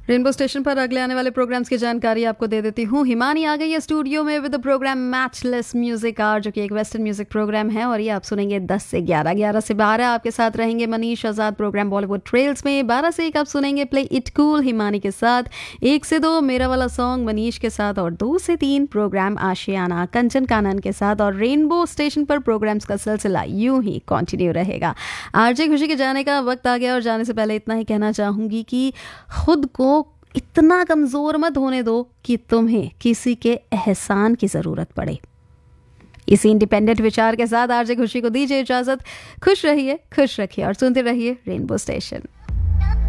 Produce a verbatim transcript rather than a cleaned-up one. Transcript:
Rainbow station पर अगले आने वाले प्रोग्राम्स की जानकारी आपको दे देती हूँ। हिमानी आ गई है स्टूडियो में with the programme matchless music our, जो कि एक वेस्टर्न म्यूजिक प्रोग्राम है और ये आप सुनेंगे दस से ग्यारह, ग्यारह से बारह आपके साथ रहेंगे मनीष आजाद प्रोग्राम बॉलीवुड ट्रेल्स में। बारह से एक आप सुनेंगे प्ले इट कूल हिमानी के साथ, एक से दो मेरा वाला सॉन्ग मनीष के साथ और दो से तीन प्रोग्राम आशियाना कंचन कानन के साथ। और रेनबो स्टेशन पर प्रोग्राम्स का सिलसिला यूं ही कंटिन्यू रहेगा। आरजे खुशी के जाने का वक्त आ गया और जाने से पहले इतना ही कहना चाहूंगी कि खुद को इतना कमजोर मत होने दो कि तुम्हें किसी के एहसान की जरूरत पड़े। इसी इंडिपेंडेंट विचार के साथ आरजे खुशी को दीजिए इजाजत। खुश रहिए, खुश रखिए और सुनते रहिए रेनबो स्टेशन।